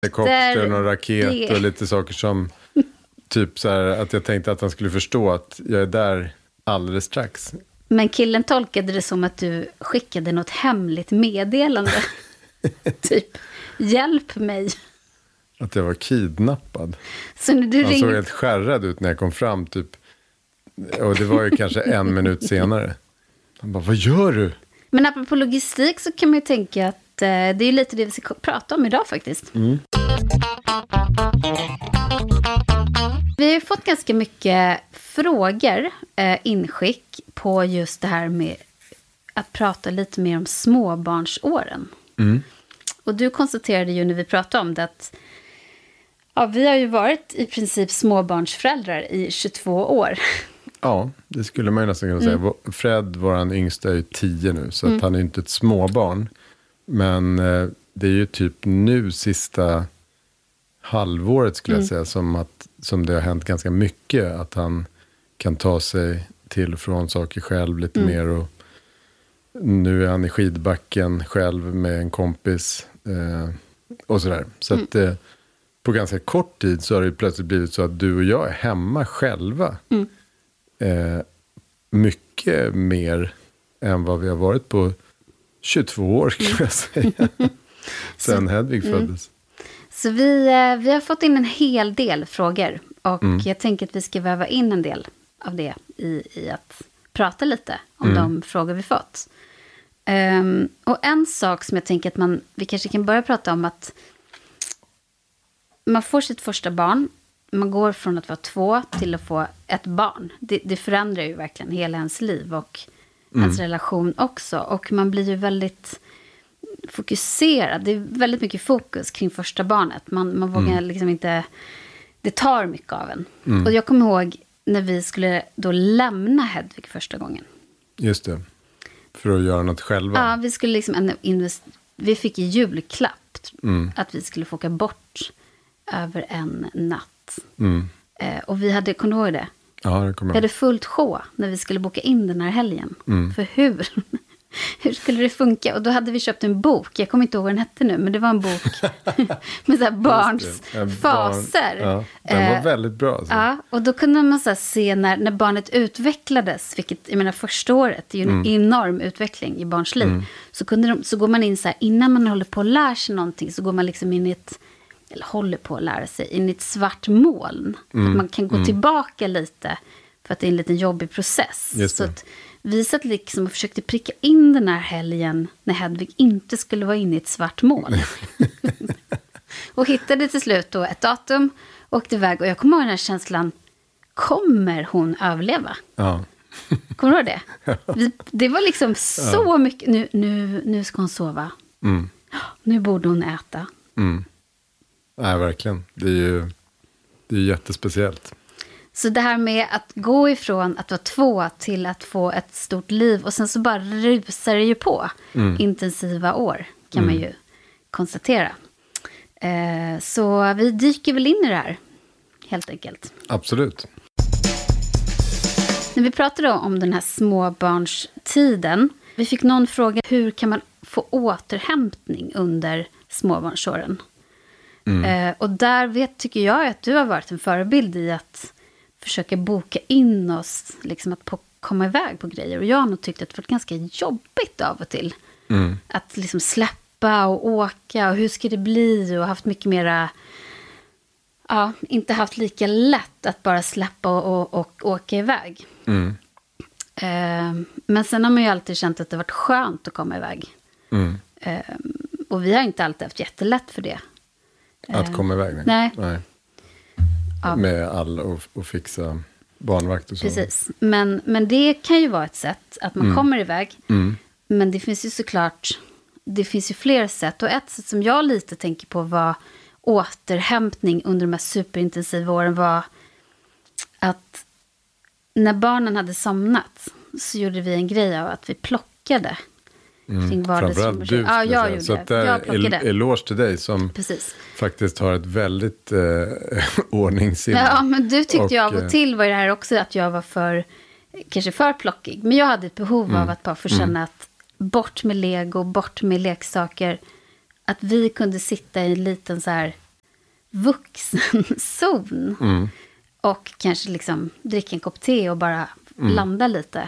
helikopter och raket och lite saker som typ så här att jag tänkte att han skulle förstå att jag är där alldeles strax. Men killen tolkade det som att du skickade något hemligt meddelande. Typ, hjälp mig. Att jag var kidnappad. Så när du han såg helt skärrad ut när jag kom fram typ. Och det var ju kanske 1 minut senare. Han bara, vad gör du? Men apropå logistik så kan man ju tänka att det är ju lite det vi ska prata om idag faktiskt. Vi har ju fått ganska mycket frågor, inskick på just det här med att prata lite mer om småbarnsåren. Och du konstaterade ju när vi pratade om det att vi har ju varit i princip småbarnsföräldrar i 22 år. Ja, det skulle man ju nästan kunna säga. Fred, våran yngsta, är ju 10 nu. Så att han är ju inte ett småbarn. Men det är ju typ nu sista halvåret skulle jag säga. Som det har hänt ganska mycket. Att han kan ta sig till och från saker själv lite mer. Och nu är han i skidbacken själv med en kompis. Och sådär. Så att på ganska kort tid så har det plötsligt blivit så att du och jag är hemma själva. Mycket mer än vad vi har varit på 22 år skulle jag säga. Sen Hedvig föddes. Så vi har fått in en hel del frågor. Och jag tänker att vi ska väva in en del av det i att prata lite om de frågor vi fått. Och en sak som jag tänker att vi kanske kan börja prata om, att man får sitt första barn. Man går från att vara 2 till att få ett barn. Det förändrar ju verkligen hela ens liv och ens relation också. Och man blir ju väldigt fokuserad. Det är väldigt mycket fokus kring första barnet. Man vågar liksom inte... Det tar mycket av en. Och jag kommer ihåg när vi skulle då lämna Hedvig första gången. Just det. För att göra något själva. Ja, vi skulle liksom vi fick i julklapp att vi skulle få åka bort över en natt. Och vi hade, kommer du ihåg det? Ja, det kommer jag. Vi hade fullt sjå när vi skulle boka in den här helgen. För hur skulle det funka? Och då hade vi köpt en bok. Jag kommer inte ihåg vad den hette nu, men det var en bok med så här barns faser. Ja, den var väldigt bra. Alltså. Ja, och då kunde man så här se när barnet utvecklades, vilket jag menar första året, det är ju en enorm utveckling i barns liv. Så går man in så här, innan man håller på att lära sig någonting, så går man liksom in i håller på att lära sig in i ett svart moln. Att man kan gå tillbaka lite, för att det är en liten jobbig process. Så att vi satt liksom och försökte pricka in den här helgen när Hedvig inte skulle vara inne i ett svart moln. Och hittade till slut då ett datum, åkte iväg. Och jag kommer ihåg den här känslan, kommer hon överleva? Ja. Kommer du ihåg det? Det var liksom så mycket, nu ska hon sova. Nu borde hon äta. Nej, verkligen. Det är ju jättespeciellt. Så det här med att gå ifrån att vara 2 till att få ett stort liv. Och sen så bara rusar det ju på. Intensiva år kan man ju konstatera. Så vi dyker väl in i det här. Helt enkelt. Absolut. När vi pratade om den här småbarnstiden. Vi fick någon fråga, hur kan man få återhämtning under småbarnsåren? Och där tycker jag att du har varit en förebild i att försöka boka in oss, liksom att komma iväg på grejer. Och jag har nog tyckt att det var ganska jobbigt av och till. Att liksom släppa och åka, och hur ska det bli? Och haft mycket mera, inte haft lika lätt att bara släppa och åka iväg. Men sen har man ju alltid känt att det varit skönt att komma iväg. Och vi har inte alltid haft jättelätt för det. Att komma iväg? Nej. Ja. Med alla och fixa barnvakt och så. Precis. Men det kan ju vara ett sätt att man kommer iväg. Men det finns ju såklart, det finns ju fler sätt. Och ett sätt som jag lite tänker på var återhämtning under de här superintensiva åren, var att när barnen hade somnat så gjorde vi en grej av att vi plockade kring framförallt du, jag gjorde så att där eloge till dig som faktiskt har ett väldigt ordningssinne. Ja, men du tyckte jag av och till var det här också att jag var kanske för plockig. Men jag hade ett behov av att bara få känna att bort med Lego, bort med leksaker. Att vi kunde sitta i en liten så här vuxen zon. Och kanske liksom dricka en kopp te och bara landa lite.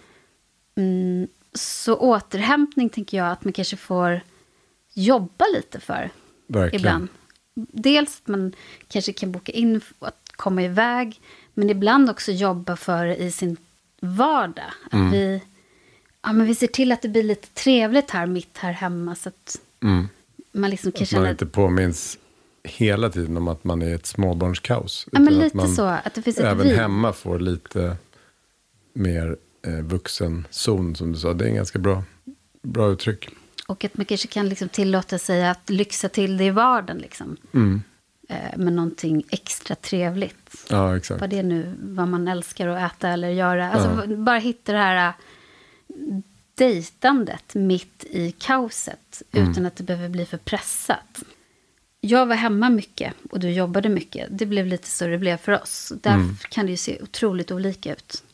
Så återhämtning tänker jag att man kanske får jobba lite för. Verkligen. Ibland. Dels att man kanske kan boka in att komma iväg. Men ibland också jobba för i sin vardag. Att vi ser till att det blir lite trevligt här mitt här hemma. Så att man liksom kan att man inte påminns hela tiden om att man är ett småbarnskaos. Ja, men lite att man så. Att det finns ett även hemma får lite mer vuxen zon som du sa. Det är en ganska bra uttryck. Och att man kanske kan liksom tillåta sig att lyxa till det i vardagen. Liksom. Med någonting extra trevligt. Ja, exakt. Vad det är nu, vad man älskar att äta eller göra. Alltså bara hitta det här dejtandet mitt i kaoset. Utan att det behöver bli för pressat. Jag var hemma mycket och du jobbade mycket. Det blev lite så det blev för oss. Där kan det ju se otroligt olika ut.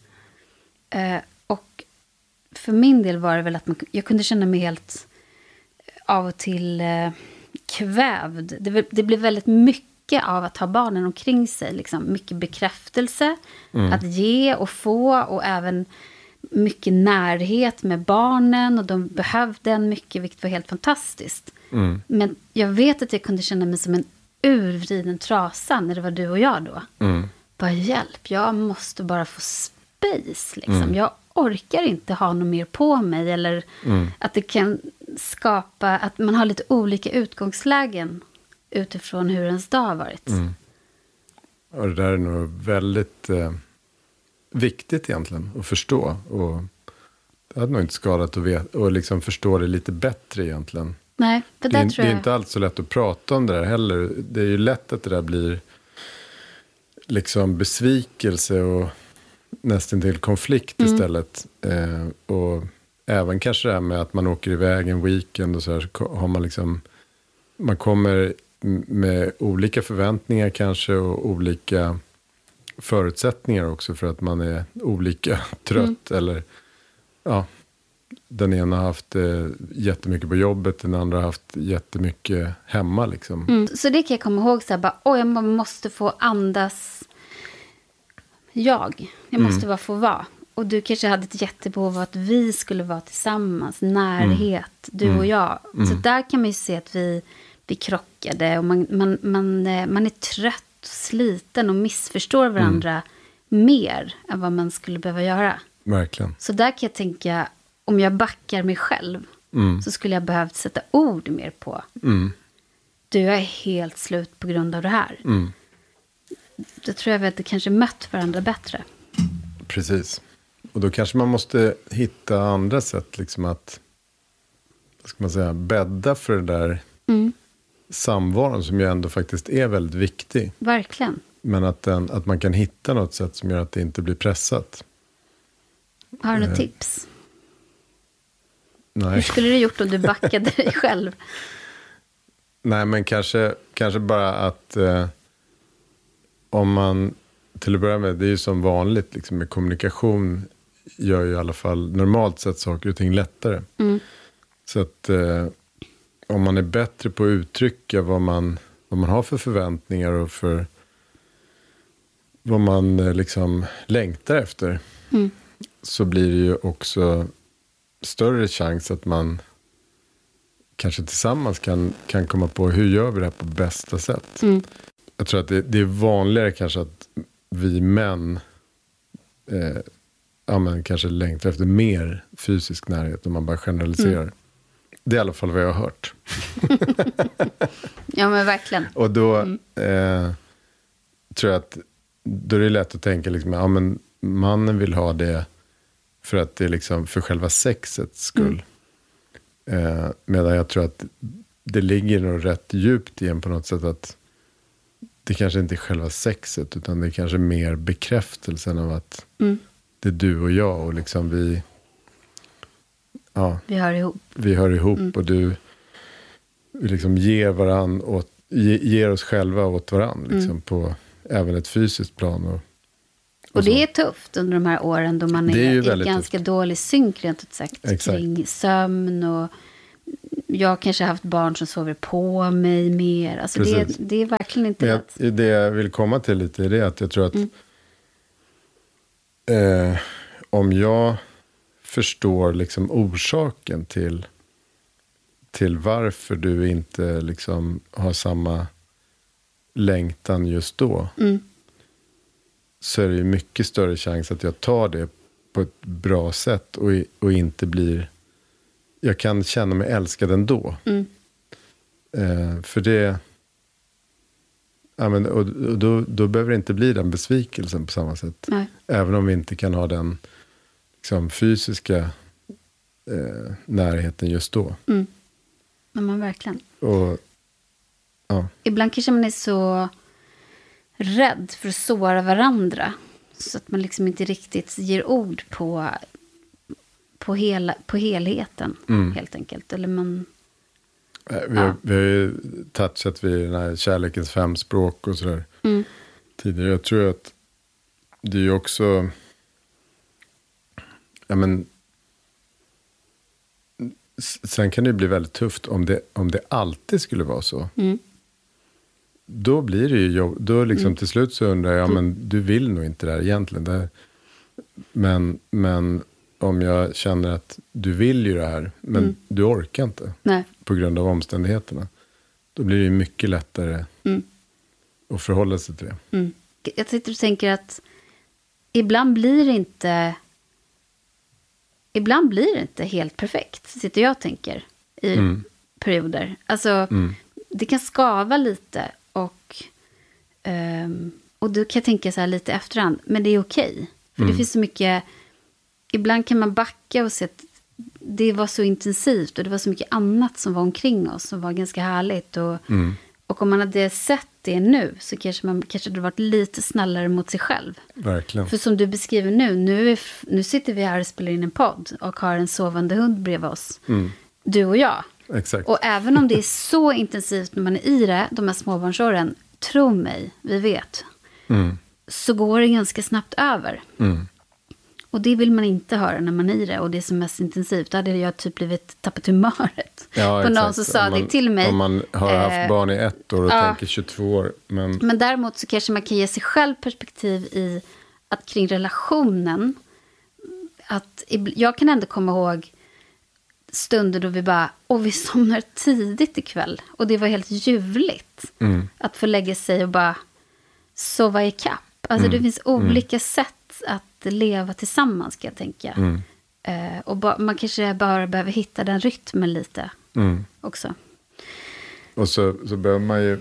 Och för min del var det väl att jag kunde känna mig helt av och till kvävd. Det blev väldigt mycket av att ha barnen omkring sig. Liksom. Mycket bekräftelse att ge och få. Och även mycket närhet med barnen. Och de behövde den mycket, vilket var helt fantastiskt. Men jag vet att jag kunde känna mig som en urvriden trasa när det var du och jag då. Bara hjälp, jag måste bara få space. Liksom. Jag orkar inte ha något mer på mig. Eller att det kan skapa att man har lite olika utgångslägen utifrån hur ens dag har varit. Och det där är nog väldigt viktigt egentligen att förstå. Och det hade nog inte skadat att veta och liksom förstå det lite bättre egentligen. Nej, för det tror jag... är inte alls så lätt att prata om det där heller. Det är ju lätt att det där blir liksom besvikelse och nästan till konflikt istället. Och även kanske det här med att man åker iväg en weekend och så här, så har man liksom, man kommer med olika förväntningar kanske och olika förutsättningar också för att man är olika trött eller ja, den ena har haft jättemycket på jobbet, den andra har haft jättemycket hemma liksom. Så det kan jag komma ihåg så här, bara, jag måste få andas jag måste bara få vara. Och du kanske hade ett jättebehov av att vi skulle vara tillsammans, närhet, du och jag. Så där kan man ju se att vi krockade och man är trött, sliten och missförstår varandra mer än vad man skulle behöva göra. Verkligen. Så där kan jag tänka, om jag backar mig själv så skulle jag behövt sätta ord mer på. Du är helt slut på grund av det här. Då tror jag att det kanske mött varandra bättre. Precis. Och då kanske man måste hitta andra sätt liksom att, vad ska man säga, bädda för det där samvaron som ju ändå faktiskt är väldigt viktig. Verkligen. Men att man kan hitta något sätt som gör att det inte blir pressat. Har du några tips? Nej. Hur skulle du gjort om du backade dig själv? Nej, men kanske bara att om man till att börja med, det är ju som vanligt liksom, med kommunikation gör ju i alla fall normalt sett saker och ting lättare. Så att om man är bättre på att uttrycka vad man har för förväntningar och för vad man liksom längtar efter så blir det ju också större chans att man kanske tillsammans kan komma på hur gör vi det här på bästa sätt. Jag tror att det är vanligare kanske att vi män kanske längtar efter mer fysisk närhet om man bara generaliserar. Det är i alla fall vad jag har hört. Ja, men verkligen. Och då tror jag att då är det lätt att tänka liksom, men mannen vill ha det för att det är liksom för själva sexets skull. Medan jag tror att det ligger nog rätt djupt igen på något sätt att det kanske inte är själva sexet utan det är kanske mer bekräftelsen av att det är du och jag och liksom vi hör ihop och vi liksom ger oss själva åt varandra liksom på även ett fysiskt plan och det är tufft under de här åren då man är i ganska dålig synk rent ut sagt. Exakt. Kring sömn och jag kanske har haft barn som sover på mig mer. Alltså det är verkligen inte rätt. Det jag vill komma till lite är det att jag tror att om jag förstår liksom orsaken till varför du inte liksom har samma längtan just då, så är det ju mycket större chans att jag tar det på ett bra sätt och inte blir, jag kan känna mig älskad ändå. För det, ja, men, och då behöver det inte bli den besvikelsen på samma sätt. Nej. Även om vi inte kan ha den liksom, fysiska närheten just då. Men man verkligen. Och, ja. Ibland kanske man är så rädd för att såra varandra. Så att man liksom inte riktigt ger ord på helheten. Helt enkelt. Eller man... Vi har ju touchat vid den här kärlekens 5 språk och sådär. Tidigare. Jag tror att det är ju också... Ja, men... Sen kan det bli väldigt tufft om det alltid skulle vara så. Då blir det ju jobb. Då liksom till slut så undrar jag, men du vill nog inte det här egentligen. Det här. Men om jag känner att du vill ju det här, men du orkar inte. Nej. På grund av omständigheterna. Då blir det ju mycket lättare att förhålla sig till det. Jag tänker att ibland blir det inte helt perfekt, sitter jag och tänker i perioder. Alltså, det kan skava lite och då kan jag tänka så här lite efterhand, men det är okej. För det finns så mycket, ibland kan man backa och se att det var så intensivt och det var så mycket annat som var omkring oss som var ganska härligt. Och om man hade sett det nu så kanske hade varit lite snällare mot sig själv. Verkligen. För som du beskriver nu sitter vi här och spelar in en podd och har en sovande hund bredvid oss. Du och jag. Exakt. Och även om det är så intensivt när man är i det, de här småbarnsåren, tro mig, vi vet, så går det ganska snabbt över. Och det vill man inte höra när man är i det. Och det är som mest intensivt. Då hade jag typ blivit tappat humöret. Ja, på någon som sa det till mig. Om man har haft barn i 1 år och tänker 22 år. Men däremot så kanske man kan ge sig själv perspektiv i att kring relationen. Att jag kan ändå komma ihåg stunder då vi bara, vi somnar tidigt ikväll. Och det var helt ljuvligt. Att få lägga sig och bara sova i kapp. Alltså det finns olika sätt att leva tillsammans, ska jag tänka. Och man kanske bara behöver hitta den rytmen lite också. Och så behöver man ju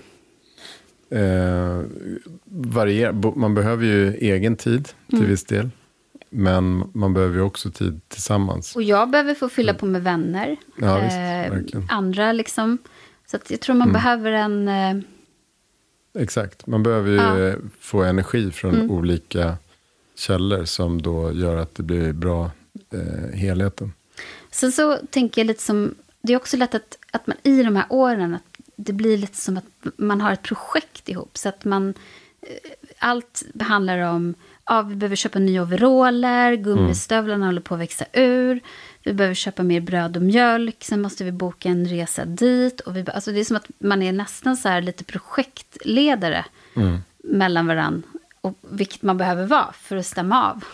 variera. Man behöver ju egen tid till viss del. Men man behöver ju också tid tillsammans. Och jag behöver få fylla på med vänner. Ja, visst, verkligen. Andra liksom. Så att jag tror man behöver en... Exakt. Man behöver ju få energi från olika källor som då gör att det blir bra helheten. Sen så tänker jag lite som... Det är också lätt att man i de här åren... Att det blir lite som att man har ett projekt ihop. Så att man... Allt handlar om... vi behöver köpa nya overaller. Gummistövlarna håller på att växa ur. Vi behöver köpa mer bröd och mjölk. Sen måste vi boka en resa dit. Och alltså det är som att man är nästan så här lite projektledare mellan varann. Och vilket man behöver vara för att stämma av.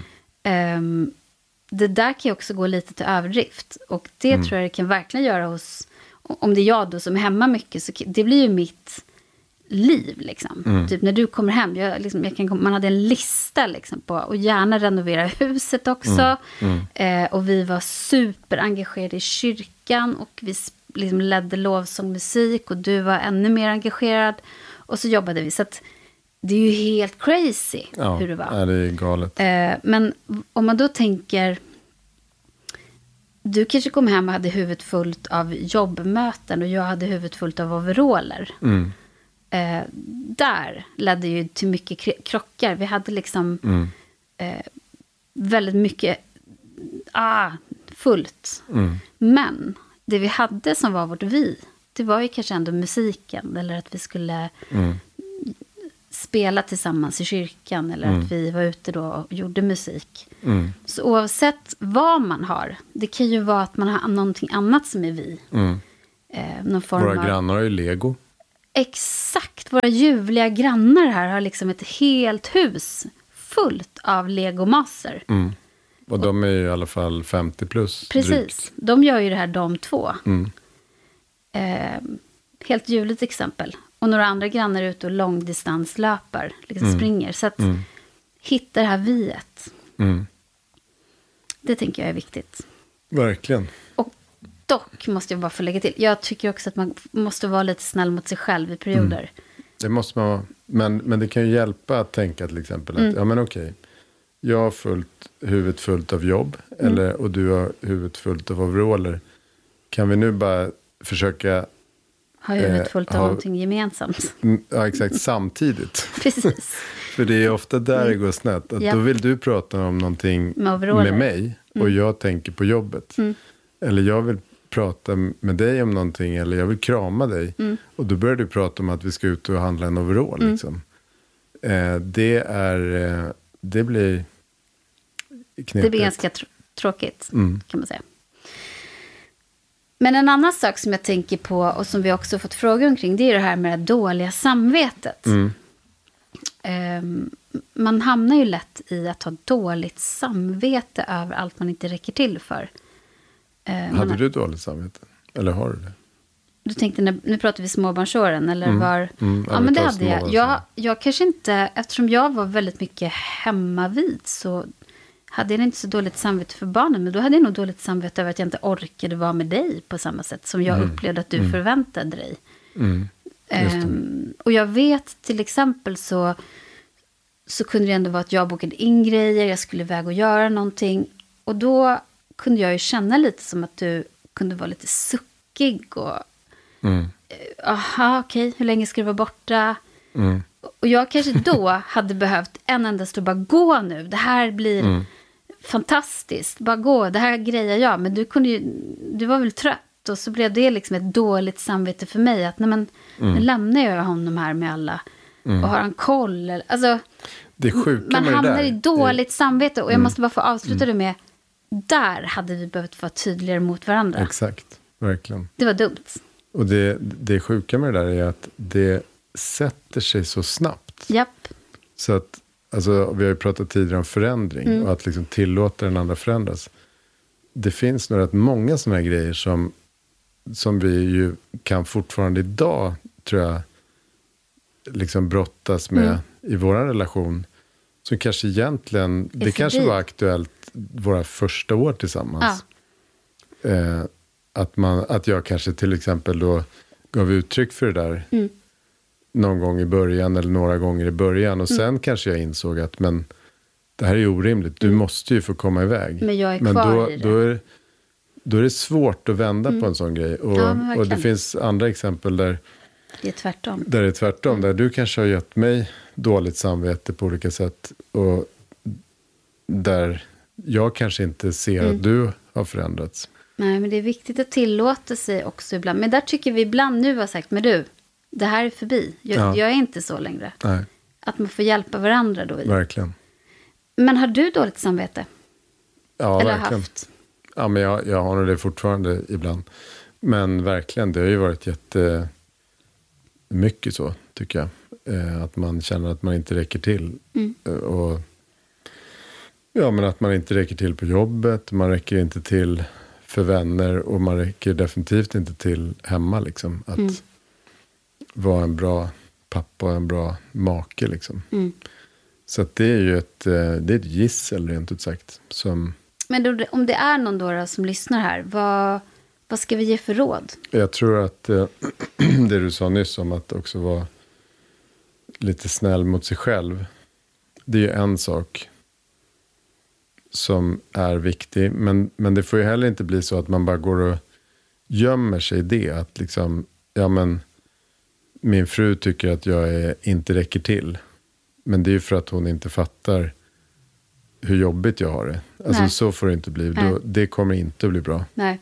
Det där kan ju också gå lite till överdrift. Och det tror jag det kan verkligen göra hos... Om det är jag då som är hemma mycket. Så det blir ju mitt liv liksom. Typ när du kommer hem. Man hade en lista liksom på. Och gärna renovera huset också. Och vi var superengagerade i kyrkan. Och vi liksom ledde lovsångmusik. Och du var ännu mer engagerad. Och så jobbade vi. Så att det är ju helt crazy hur det var. Ja, det är galet. Men om man då tänker... Du kanske kom hem och hade huvudet fullt av jobbmöten. Och jag hade huvudet fullt av overaller. Där ledde ju till mycket krockar. Vi hade liksom väldigt mycket fullt. Men det vi hade som var vårt det var ju kanske ändå musiken. Eller att vi skulle spelade tillsammans i kyrkan. Eller att vi var ute då och gjorde musik. Så oavsett vad man har. Det kan ju vara att man har någonting annat som är vi. Någon form Våra av... grannar har ju Lego. Exakt, våra ljuvliga grannar här har liksom ett helt hus fullt av legomaser. Och de är ju i alla fall 50 plus. Precis, drygt. de gör ju det här de två. Helt ljuvligt exempel. Och några andra grannar är ute och långdistanslöpar, liksom springer. Så att hitta det här viet. Det tänker jag är viktigt. Verkligen. Och dock måste jag bara få lägga till. Jag tycker också att man måste vara lite snäll mot sig själv i perioder. Det måste man vara. Men det kan ju hjälpa att tänka till exempel att, ja men okej. Jag har huvudet fullt av jobb. Och du har huvudet fullt av overaller. Kan vi nu bara försöka... Ha huvudet fullt av någonting gemensamt. Ja, exakt. Samtidigt. Precis. För det är ofta där det går snett. Att Då vill du prata om någonting med mig. Och jag tänker på jobbet. Eller jag vill prata med dig om någonting. Eller jag vill krama dig. Och då börjar du prata om att vi ska ut och handla en overall. Liksom. Det blir knepigt. Det blir ganska tråkigt, kan man säga. Men en annan sak som jag tänker på och som vi också fått frågor omkring, det är det här med det dåliga samvetet. Man hamnar ju lätt i att ha dåligt samvete över allt man inte räcker till för. Hade du dåligt samvete? Eller har du det? Du tänkte, nu pratar vi småbarnsåren, eller var... Ja, men det hade jag. Jag kanske inte, eftersom jag var väldigt mycket hemma vid, så hade jag inte så dåligt samvete för barnen. Men då hade jag nog dåligt samvete över att jag inte orkade vara med dig på samma sätt som jag upplevde att du förväntade dig. Och jag vet till exempel så kunde det ändå vara att jag bokade in grejer, jag skulle iväg och göra någonting. Och då kunde jag ju känna lite som att du kunde vara lite suckig och... okej, hur länge ska du vara borta? Och jag kanske då hade behövt en enda stor, bara gå nu, det här blir fantastiskt, bara gå, det här grejer jag. Men du var väl trött, och så blev det liksom ett dåligt samvete för mig att nu lämnar jag honom här med alla och har en koll. Alltså, det sjuka man med hamnar det där, i dåligt samvete, och jag måste bara få avsluta det med, där hade vi behövt vara tydligare mot varandra. Exakt, verkligen. Det var dumt. Och det sjuka med det där är att det sätter sig så snabbt. Japp. Så att, alltså, vi har ju pratat tidigare om förändring och att liksom tillåta den andra förändras. Det finns nog rätt många sådana här grejer som vi ju kan fortfarande idag, tror jag, liksom brottas med i vår relation. Som kanske egentligen, det kanske var aktuellt våra första år tillsammans. Ja. Att jag kanske till exempel då gav uttryck för det där någon gång i början eller några gånger i början. Och sen kanske jag insåg att men det här är ju orimligt. Du måste ju få komma iväg. Men jag är kvar i det. Då är det svårt att vända på en sån grej. Och det finns andra exempel där det är tvärtom. Där det är tvärtom. Där du kanske har gett mig dåligt samvete på olika sätt. Och där jag kanske inte ser att du har förändrats. Nej, men det är viktigt att tillåta sig också ibland. Men där tycker vi ibland nu har sagt, men du, det här är förbi. Jag är inte så längre. Nej. Att man får hjälpa varandra då. Verkligen. Men har du dåligt samvete? Ja, eller verkligen. haft? Ja, men jag har nog det fortfarande ibland. Men verkligen, det har ju varit mycket så, tycker jag. Att man känner att man inte räcker till. Och ja, men att man inte räcker till på jobbet. Man räcker inte till för vänner. Och man räcker definitivt inte till hemma, liksom. Att vara en bra pappa och en bra make, liksom. Så att det är ju ett gissel, rent ut sagt. Men då, om det är någon då som lyssnar här, vad ska vi ge för råd? Jag tror att det du sa nyss om att också vara lite snäll mot sig själv. Det är ju en sak som är viktig. Men det får ju heller inte bli så att man bara går och gömmer sig i det. Att liksom, ja men min fru tycker att jag inte räcker till. Men det är ju för att hon inte fattar hur jobbigt jag har det. Alltså så får det inte bli. Det kommer inte att bli bra. Nej.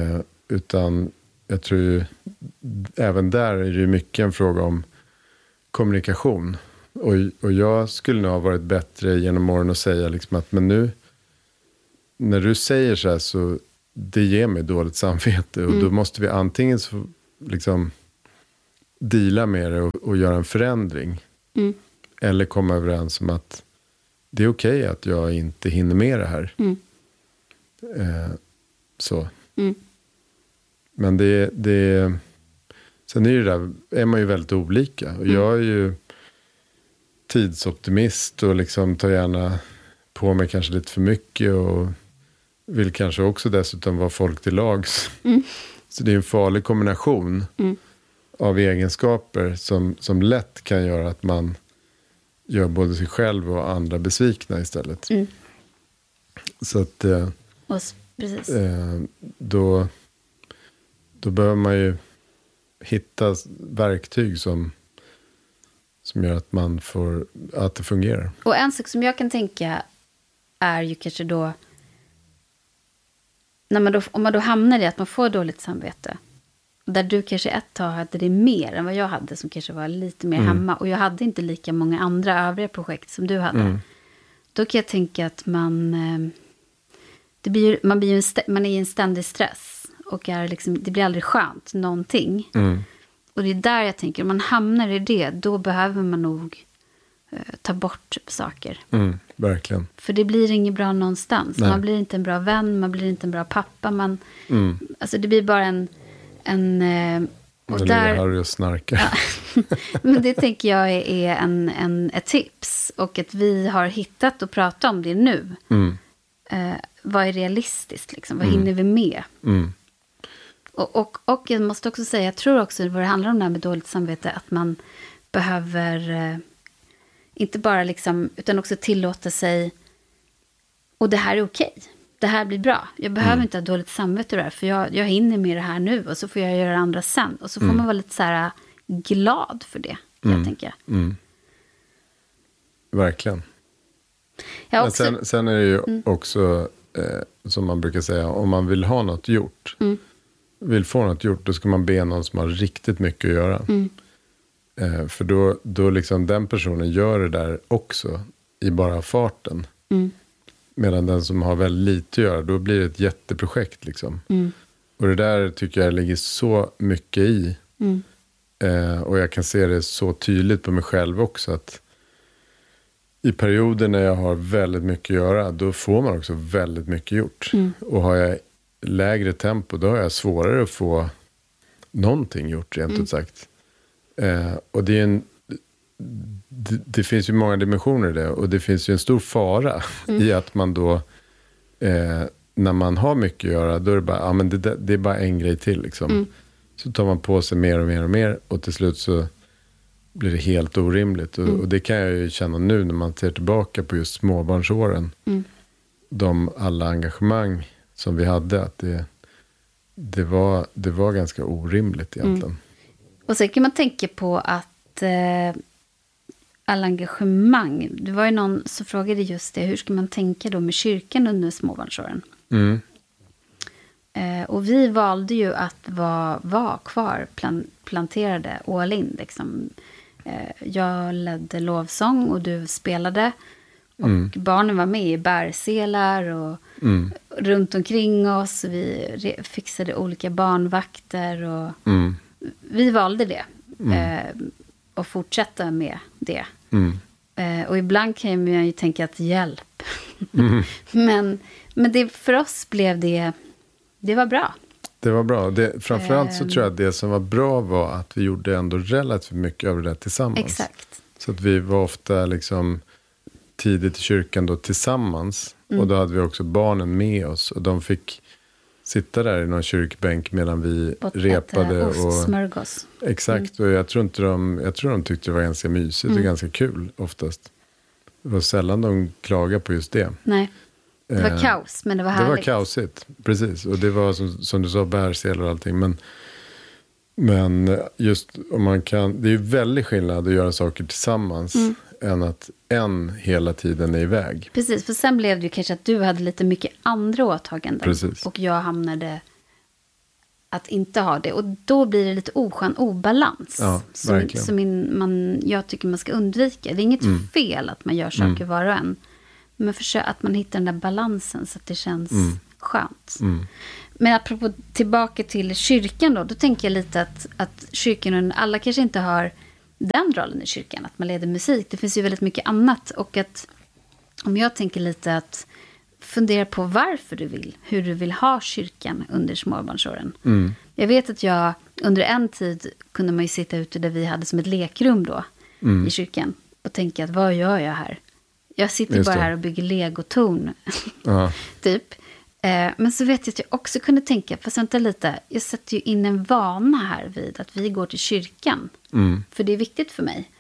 Utan jag tror ju, även där är det ju mycket en fråga om kommunikation. Och jag skulle nog ha varit bättre genom åren att säga liksom att men nu när du säger så här så det ger mig dåligt samvete och då måste vi antingen så, liksom deala med det och göra en förändring. Eller komma överens om att det är okej att jag inte hinner med det här. Så. Men det sen är det där, är man ju väldigt olika. Och jag är ju tidsoptimist och liksom tar gärna på mig kanske lite för mycket och vill kanske också dessutom vara folk till lags. Så det är en farlig kombination av egenskaper som lätt kan göra att man gör både sig själv och andra besvikna istället. Så att precis. Då behöver man ju hitta verktyg som gör att man att det fungerar. Och en sak som jag kan tänka är ju kanske då om man då hamnar i att man får dåligt samvete. Där du kanske ett tag hade det mer än vad jag hade som kanske var lite mer hemma. Och jag hade inte lika många andra övriga projekt som du hade. Då kan jag tänka att man är i en ständig stress. Och det blir aldrig skönt, någonting. Och det är där jag tänker, om man hamnar i det, då behöver man nog ta bort saker. Verkligen. För det blir inget bra någonstans. Nej. Man blir inte en bra vän, man blir inte en bra pappa. Alltså det blir bara en och det där ligger Harry och snarkar. Ja. Men det tänker jag är ett tips. Och att vi har hittat och pratat om det nu. Vad är realistiskt liksom? Vad hinner vi med? Och jag måste också säga, jag tror också vad det handlar om det här med dåligt samvete, att man behöver inte bara liksom, utan också tillåta sig, och det här är okej. Det här blir bra. Jag behöver inte ha dåligt samvete där, för jag hinner med det här nu och så får jag göra det andra sen. Och så får man vara lite så här glad för det, jag tänker. Verkligen. Jag också, men sen är det ju också, som man brukar säga, om man vill ha något gjort, vill få något gjort, då ska man be någon som har riktigt mycket att göra. För då liksom den personen gör det där också i bara farten. Medan den som har väldigt lite att göra, då blir det ett jätteprojekt liksom. Och det där tycker jag ligger så mycket i. Och jag kan se det så tydligt på mig själv också, att i perioder när jag har väldigt mycket att göra, då får man också väldigt mycket gjort. Och har jag lägre tempo, då har jag svårare att få någonting gjort, rent ut sagt. Och det finns ju många dimensioner i det. Och det finns ju en stor fara i att man då, när man har mycket att göra, då är det bara, men det är bara en grej till liksom. Så tar man på sig mer och mer och mer, och till slut så blir det helt orimligt. Och det kan jag ju känna nu när man ser tillbaka på just småbarnsåren. Alla engagemang som vi hade, att det var ganska orimligt egentligen. Och så kan man tänka på att alla engagemang, det var ju någon som frågade just det, hur ska man tänka då med kyrkan under småbarnsåren? Och vi valde ju att vara kvar, planterade all in liksom. Jag ledde lovsång och du spelade. Och barnen var med i bärselar och runt omkring oss. Vi fixade olika barnvakter. Och vi valde det. Och fortsätta med det. Och ibland kan man ju tänka att hjälp. Men det, för oss blev det var bra. Det var bra. Framförallt så tror jag att det som var bra var att vi gjorde ändå relativt mycket av det där tillsammans. Exakt. Så att vi var ofta liksom tidigt i kyrkan då tillsammans. Och då hade vi också barnen med oss. Och de fick sitta där i någon kyrkbänk medan vi repade. Ostsmörgås. Exakt. Och jag tror de tyckte det var ganska mysigt och ganska kul oftast. Det var sällan de klagade på just det. Nej. Det var kaos, men det var härligt. Det var kaosigt, precis. Och det var som du sa, bärselar och allting. Men just om man kan, det är ju väldigt skillnad att göra saker tillsammans än att en hela tiden är iväg. Precis, för sen blev det ju kanske att du hade lite mycket andra åtaganden. Precis. Och jag hamnade att inte ha det. Och då blir det lite oskön obalans. Ja, verkligen. Som jag tycker man ska undvika. Det är inget fel att man gör saker var och en. Men försök att man hittar den där balansen så att det känns skönt. Men apropå tillbaka till kyrkan då tänker jag lite att kyrkan, alla kanske inte har den rollen i kyrkan, att man leder musik. Det finns ju väldigt mycket annat. Och att om jag tänker lite att fundera på varför hur du vill ha kyrkan under småbarnsåren. Jag vet att jag under en tid kunde man ju sitta ute där vi hade som ett lekrum då i kyrkan och tänka att vad gör jag här? Jag sitter bara här och bygger legotorn typ. Men så vet jag att jag också kunde tänka, fast vänta lite, jag sätter ju in en vana här vid att vi går till kyrkan. För det är viktigt för mig.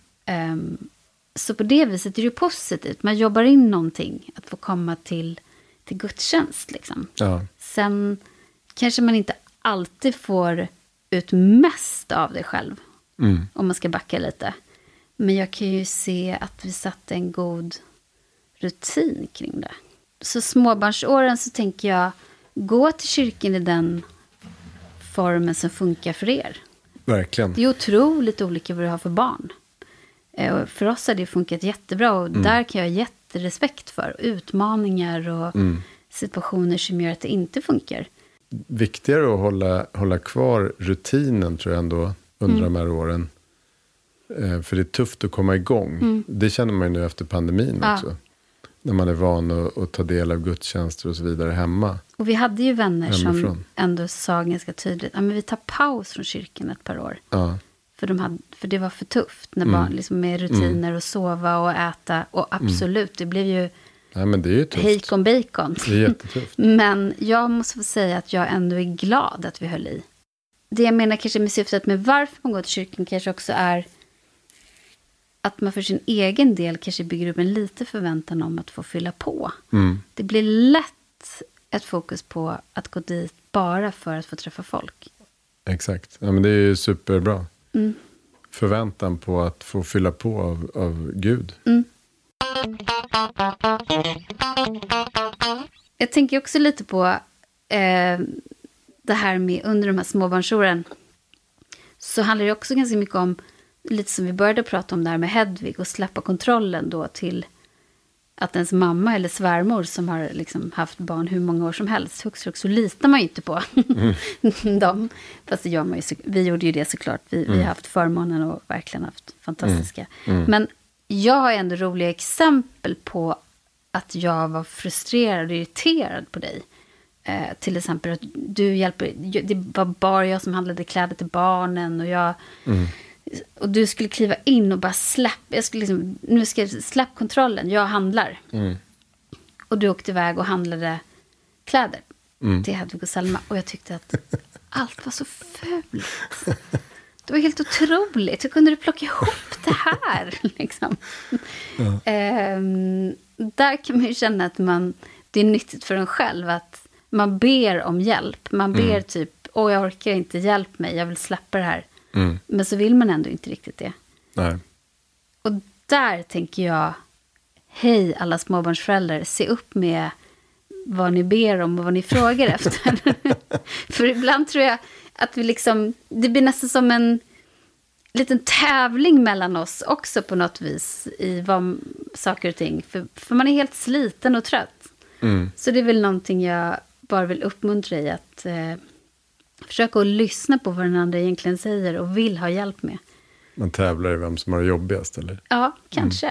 Så på det viset är det ju positivt. Man jobbar in någonting, att få komma till gudstjänst liksom. Ja. Sen kanske man inte alltid får ut mest av det själv. Om man ska backa lite. Men jag kan ju se att vi satte en god rutin kring det. Så småbarnsåren så tänker jag, gå till kyrkan i den formen som funkar för er. Verkligen. Det är otroligt olika vad du har för barn. Och för oss har det funkat jättebra. Och där kan jag ha jätterespekt för utmaningar och situationer som gör att det inte funkar. Viktigare att hålla kvar rutinen tror jag ändå under de här åren. För det är tufft att komma igång. Det känner man ju nu efter pandemin också. När man är van att ta del av gudstjänster och så vidare hemma. Och vi hade ju vänner som ändå sa ganska tydligt, men vi tar paus från kyrkan ett par år. Ja. För det var för tufft när barn liksom med rutiner och sova och äta. Och absolut, det blev ju men det är ju tufft. Hejkon bacon. Det är jättetufft. Men jag måste få säga att jag ändå är glad att vi höll i. Det jag menar kanske med syftet med varför man går till kyrkan kanske också är att man för sin egen del kanske bygger upp en lite förväntan om att få fylla på. Det blir lätt ett fokus på att gå dit bara för att få träffa folk. Exakt. Ja, men det är ju superbra. Förväntan på att få fylla på av Gud. Jag tänker också lite på det här med under de här småbarnsåren. Så handlar det också ganska mycket om, lite som vi började prata om där med Hedvig, och släppa kontrollen då till att ens mamma eller svärmor som har liksom haft barn hur många år som helst, hux så litar man ju inte på dem. Fast det gör man ju, vi gjorde ju det såklart. Vi har haft förmånen och verkligen haft fantastiska. Men jag har ändå roliga exempel på att jag var frustrerad och irriterad på dig. Till exempel att du hjälper, det var bara jag som handlade kläder till barnen och jag... Och du skulle kliva in och bara jag skulle liksom, nu ska jag släppa kontrollen, jag handlar. Och du åkte iväg och handlade kläder till Hedvig och Selma. Och jag tyckte att allt var så fult. Det var helt otroligt. Hur kunde du plocka ihop det här? Liksom. Där kan man ju känna att det är nyttigt för en själv att man ber om hjälp. Man ber typ, jag orkar inte, hjälp mig, jag vill släppa det här. Men så vill man ändå inte riktigt det. Nej. Och där tänker jag, hej alla småbarnsföräldrar, se upp med vad ni ber om och vad ni frågar efter. För ibland tror jag att vi liksom, det blir nästan som en liten tävling mellan oss också på något vis i vad saker och ting. För man är helt sliten och trött. Så det är väl någonting jag bara vill uppmuntra i att... försöka att lyssna på vad den andra egentligen säger och vill ha hjälp med. Man tävlar i vem som har det jobbigast, eller? Ja, kanske.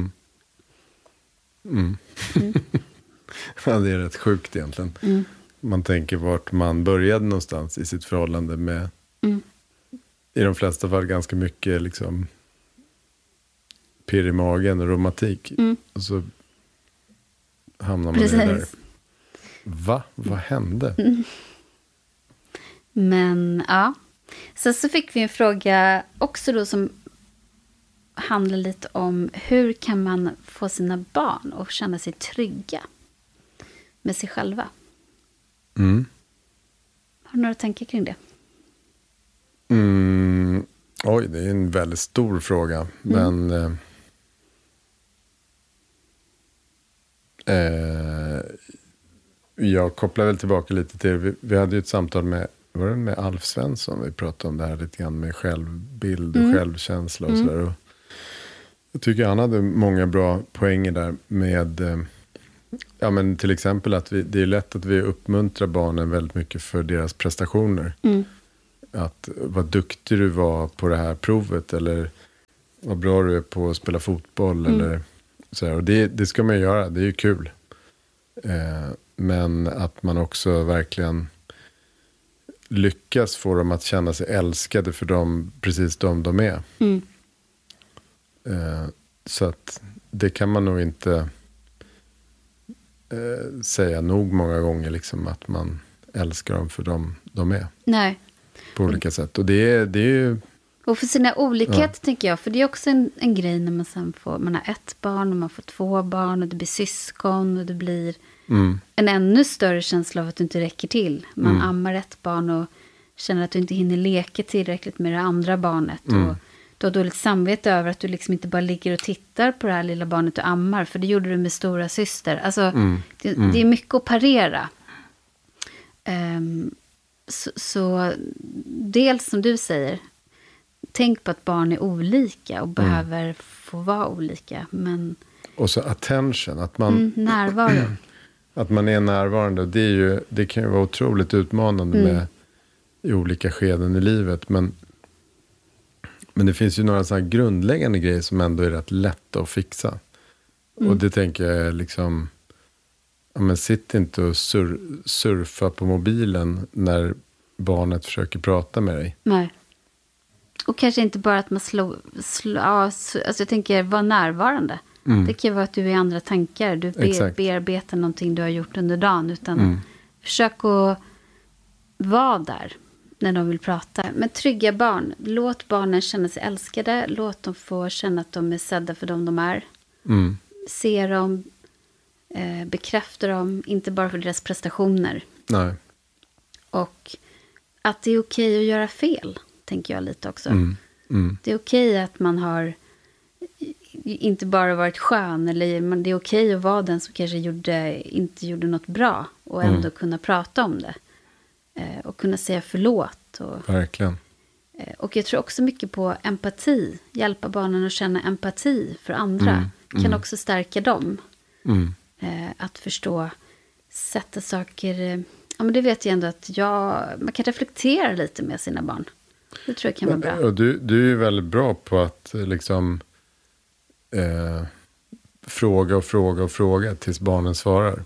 Ja, det är rätt sjukt egentligen. Man tänker vart man började någonstans i sitt förhållande med i de flesta fall ganska mycket liksom pirr i magen och romantik. Och så hamnar man där. Va? Vad hände? Men ja, så fick vi en fråga också då som handlar lite om hur kan man få sina barn att känna sig trygga med sig själva. Har du några tankar kring det? Oj, det är en väldigt stor fråga. Men jag kopplar väl tillbaka lite till, vi hade ju ett samtal med var det med Alf Svensson vi pratade om det här lite grann med självbild och självkänsla och sådär. Och jag tycker han hade många bra poänger där med, ja men till exempel att det är lätt att vi uppmuntrar barnen väldigt mycket för deras prestationer. Att vad duktig du var på det här provet eller vad bra du är på att spela fotboll eller så här. Och det ska man göra, det är ju kul. Men att man också verkligen lyckas få dem att känna sig älskade för dem, precis de är. Så att det kan man nog inte säga nog många gånger liksom, att man älskar dem för de är. Nej. På olika sätt. Och det är ju... Och för sina olikheter tänker jag. För det är också en grej när man sen man har ett barn och man får 2 barn och det blir syskon och det blir en ännu större känsla av att du inte räcker till. Man ammar ett barn och känner att du inte hinner leka tillräckligt med det andra barnet. Och du har dåligt samvete över att du liksom inte bara ligger och tittar på det här lilla barnet du ammar. För det gjorde du med stora syster. Alltså det är mycket att parera. Så dels som du säger, tänk på att barn är olika och behöver få vara olika. Men och så attention, att man närvaro. Att man är närvarande, det kan ju vara otroligt utmanande med i olika skeden i livet. Men det finns ju några så här grundläggande grejer som ändå är rätt lätta att fixa. Och det tänker jag är liksom, ja, men sitt inte och surfa på mobilen när barnet försöker prata med dig. Nej. Och kanske inte bara att man alltså jag tänker, vara närvarande. Det kan vara att du är i andra tankar. Du bearbetar någonting du har gjort under dagen. Utan försök att vara där när de vill prata. Men trygga barn. Låt barnen känna sig älskade. Låt dem få känna att de är sedda för dem de är. Se dem. Bekräfta dem. Inte bara för deras prestationer. Nej. Och att det är okej att göra fel. Tänker jag lite också. Det är okej att man har inte bara varit skön. Eller det är okej att vara den som kanske inte gjorde något bra. Och ändå kunna prata om det. Och kunna säga förlåt. Verkligen. Och jag tror också mycket på empati. Hjälpa barnen att känna empati för andra. Kan också stärka dem. Att förstå. Sätta saker. Ja, men det vet jag ändå att man kan reflektera lite med sina barn. Det tror jag kan vara bra. Och du är ju väldigt bra på att liksom fråga tills barnen svarar.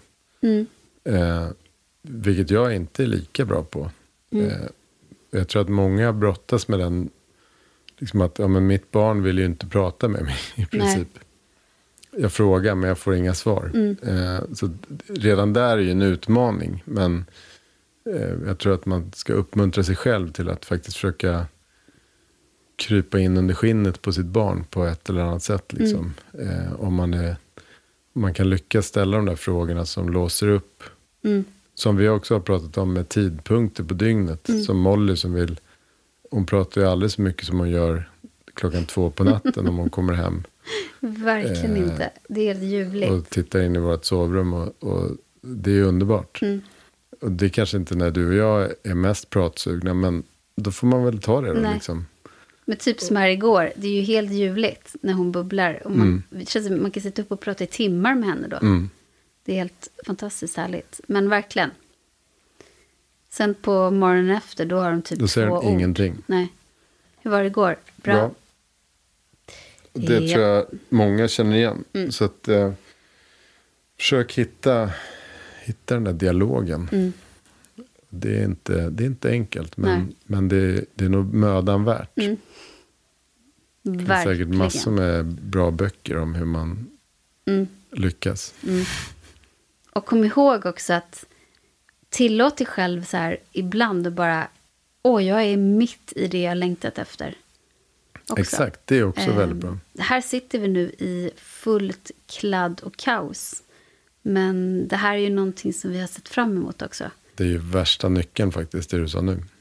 Vilket jag inte är lika bra på. Jag tror att många brottas med den. Liksom att men mitt barn vill ju inte prata med mig i princip. Nej. Jag frågar men jag får inga svar. Så redan där är ju en utmaning. Men jag tror att man ska uppmuntra sig själv till att faktiskt försöka krypa in under skinnet på sitt barn på ett eller annat sätt. Liksom. Om man kan lyckas ställa de där frågorna som låser upp. Som vi också har pratat om med tidpunkter på dygnet. Som Molly hon pratar ju alldeles så mycket som hon gör 2:00 på natten om hon kommer hem. Verkligen inte. Det är ljuvligt. Och tittar in i vårt sovrum och det är underbart. Och det är kanske inte när du och jag är mest pratsugna, men då får man väl ta det då. Liksom. Men typ som här igår, det är ju helt ljuvligt när hon bubblar. Och det känns som man kan sitta upp och prata i timmar med henne då. Det är helt fantastiskt härligt. Men verkligen. Sen på morgonen efter, då har de typ 2 ord. Då säger de ingenting. Nej. Hur var det igår? Bra. Det tror jag många känner igen. Så att försök hitta den där dialogen. Det är inte enkelt. Men det är nog mödan värt. Det finns säkert massor med bra böcker om hur man lyckas. Och kom ihåg också att tillåt dig själv så här ibland och bara jag är mitt i det jag längtat efter. Också. Exakt, det är också väldigt bra. Här sitter vi nu i fullt kladd och kaos. Men det här är ju någonting som vi har sett fram emot också. Det är ju värsta nyckeln faktiskt, det du sa nu.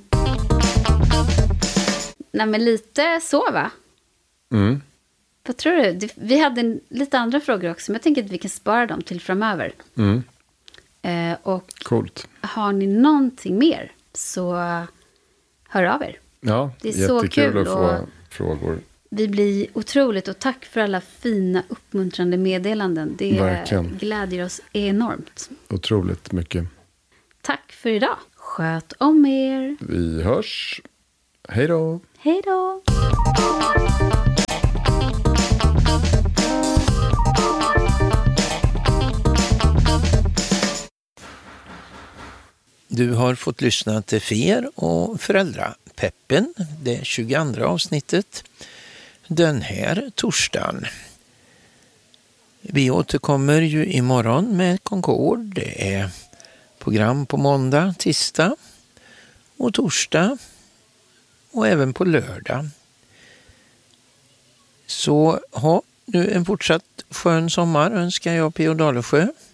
Nej, men lite så va? Vad tror du? Vi hade lite andra frågor också, men jag tänker att vi kan spara dem till framöver. Och coolt. har ni någonting mer så hör av er. Ja, det är så kul att få frågor. Vi blir otroligt, och tack för alla fina uppmuntrande meddelanden. Det Verkligen. Glädjer oss enormt. Otroligt mycket. Tack för idag. Sköt om er. Vi hörs. Hej då. Hej då. Du har fått lyssna till Fer och Föräldrapeppen, det 22:a avsnittet, den här torsdagen. Vi återkommer ju imorgon med Concord. Det är program på måndag, tisdag och torsdag och även på lördag. Så ha nu en fortsatt skön sommar önskar jag, P.O. Dalesjö.